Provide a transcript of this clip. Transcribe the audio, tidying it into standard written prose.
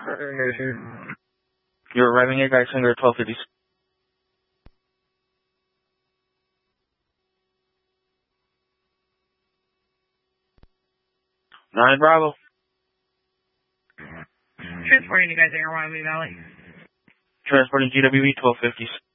You're arriving at Geisinger 1250. 9 Bravo. Transporting you guys to Air Wyoming Valley. Transporting GWE 1250.